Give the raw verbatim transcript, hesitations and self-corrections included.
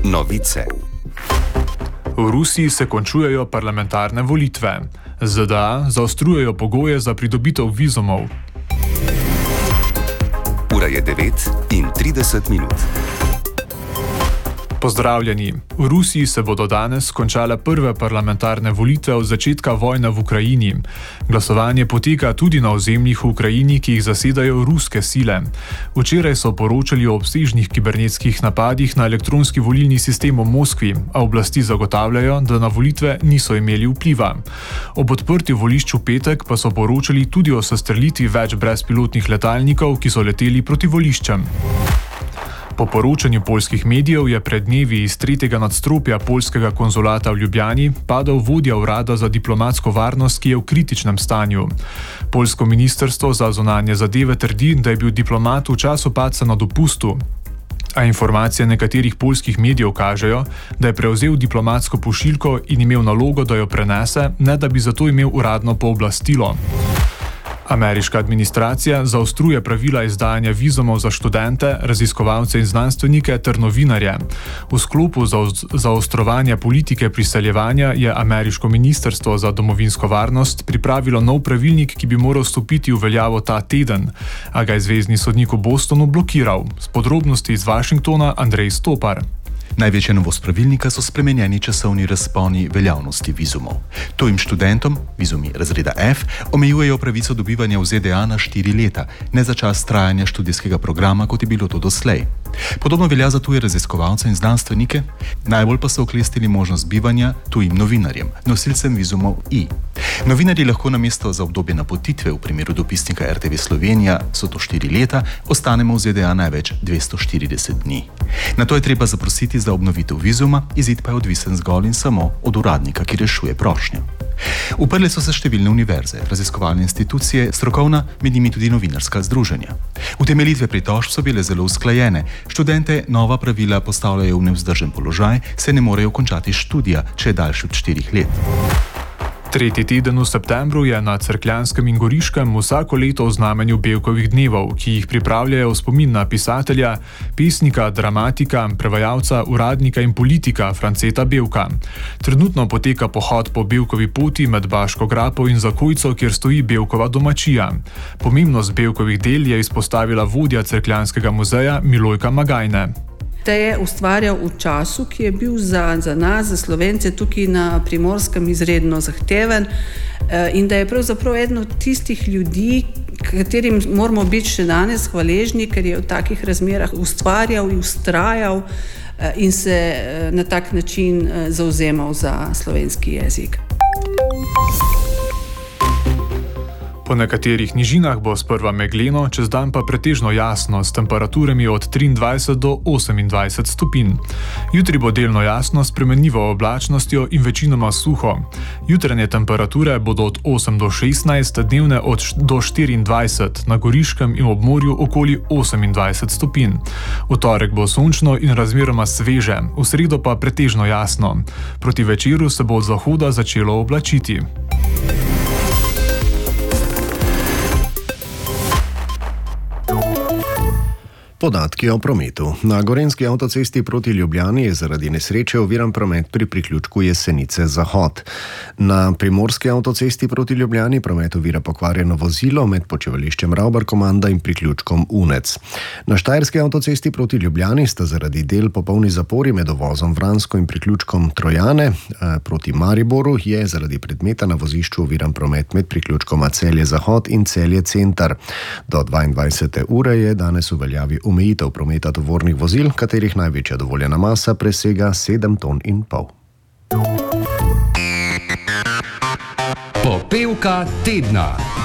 Novice. V Rusiji se končujejo parlamentarne volitve. Z D A zaostrujejo pogoje za pridobitev vizumov. Ura je devet in trideset minut. Pozdravljeni. V Rusiji se bodo danes končale prve parlamentarne volitve od začetka vojne v Ukrajini. Glasovanje poteka tudi na ozemljih v Ukrajini, ki jih zasedajo ruske sile. Včeraj so poročali o obsežnih kibernetskih napadih na elektronski volilni sistem v Moskvi, a oblasti zagotavljajo, da na volitve niso imeli vpliva. Ob odprtju volišč v petek pa so poročali tudi o sestrelitvi več brezpilotnih letalnikov, ki so leteli proti voliščem. Po poročanju poljskih medijev je pred dnevi iz tretjega nadstropja poljskega konzulata v Ljubljani padel vodja urada za diplomatsko varnost, ki je v kritičnem stanju. Poljsko ministrstvo za zunanje zadeve trdi, da je bil diplomat v času padca na dopustu, a informacije nekaterih poljskih medijev kažejo, da je prevzel diplomatsko pošiljko in imel nalogo, da jo prenese, ne da bi zato imel uradno pooblastilo. Ameriška administracija zaostruje pravila izdajanja vizumov za študente, raziskovalce in znanstvenike ter novinarje. V sklopu zaostrovanja politike priseljevanja je ameriško ministrstvo za domovinsko varnost pripravilo nov pravilnik, ki bi moral stopiti v veljavo ta teden, a ga je zvezni sodnik v Bostonu blokiral. S podrobnosti iz Washingtona Andrej Stopar. Največja novost pravilnika so spremenjeni časovni razponi veljavnosti vizumov. Tujim študentom, vizumi razreda F, omejujejo pravico dobivanja v Z D A na štiri leta, ne za čas trajanja študijskega programa, kot je bilo to doslej. Podobno velja za tuje raziskovalce in znanstvenike, najbolj pa so oklestili možnost bivanja tujim novinarjem, nosilcem vizumov I. Novinarji lahko namesto za obdobje napotitve v primeru dopisnika R T V Slovenija, so to štiri leta, ostanemo v Z D A največ dvesto štirideset dni. Na to je treba zaprositi za obnovitev vizuma, izid pa je odvisen zgolj in samo od uradnika, ki rešuje prošnjo. Uprle so se številne univerze, raziskovalne institucije, strokovna, med njimi tudi novinarska združenja. Utemeljitve pritožb so bile zelo usklajene. Študente nova pravila postavljajo v nevzdržen položaj, se ne morejo končati študija, če je daljši od štirih let. Tretji teden v septembru je na Cerkljanskem in Goriškem vsako leto v znamenju Bevkovih dnevov, ki jih pripravljajo v spomin na pisatelja, pesnika, dramatika, prevajalca, uradnika in politika Franceta Bevka. Trenutno poteka pohod po Bevkovi poti med Baško grapo in Zakojco, kjer stoji Bevkova domačija. Pomembnost Bevkovih del je izpostavila vodja Cerkljanskega muzeja Milojka Magajne. Te je ustvarjal v času, ki je bil za, za nas, za Slovence, tukaj na Primorskem izredno zahteven in da je pravzaprav eden od tistih ljudi, katerim moramo biti še danes hvaležni, ker je v takih razmerah ustvarjal in ustrajal in se na tak način zavzemal za slovenski jezik. Po nekaterih nižinah bo sprva megleno, čez dan pa pretežno jasno, s temperaturami od triindvajset do osemindvajset stopinj. Jutri bo delno jasno s spremenljivo oblačnostjo in večinoma suho. Jutranje temperature bodo od osem do šestnajst, dnevne od do štiriindvajset, na Goriškem in ob morju okoli osemindvajset stopinj. V torek bo sončno in razmeroma sveže, v sredo pa pretežno jasno. Proti večeru se bo od zahoda začelo oblačiti. Podatki o prometu. Na Gorenjski avtocesti proti Ljubljani je zaradi nesreče oviran promet pri priključku Jesenice-Zahod. Na Primorski avtocesti proti Ljubljani promet ovira pokvarjeno vozilo med počivališčem Ravbar-Komanda in priključkom Unec. Na Štajerski avtocesti proti Ljubljani sta zaradi del popolni zapori med uvozom Vransko in priključkom Trojane. Proti Mariboru je zaradi predmeta na vozišču oviran promet med priključkoma Celje-Zahod in Celje-Center. Do dvaindvajsete ure je danes v veljavi omejitev prometa tovornih vozil, katerih največja dovoljena masa presega sedem ton in pol. Popevka tedna.